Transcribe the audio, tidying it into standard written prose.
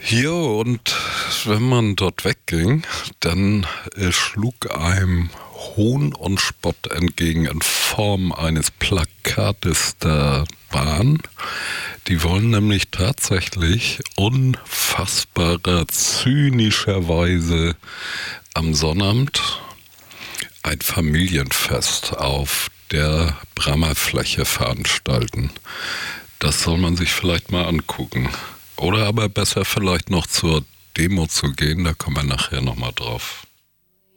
Jo, und wenn man dort wegging, dann schlug einem Hohn und Spott entgegen in Form eines Plakates der Bahn. Die wollen nämlich tatsächlich unfassbarer, zynischerweise am Sonnabend ein Familienfest auf der Brammerfläche veranstalten. Das soll man sich vielleicht mal angucken. Oder aber besser vielleicht noch zur Demo zu gehen, da kommen wir nachher nochmal drauf.